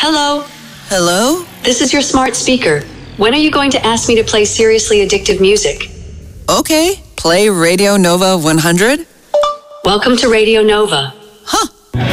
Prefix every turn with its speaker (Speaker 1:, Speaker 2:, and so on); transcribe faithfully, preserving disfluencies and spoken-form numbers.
Speaker 1: Hello?
Speaker 2: Hello?
Speaker 1: This is your smart speaker. When are you going to ask me to play seriously addictive music?
Speaker 2: Okay, play Radio Nova one hundred.
Speaker 1: Welcome to Radio Nova.
Speaker 2: Huh.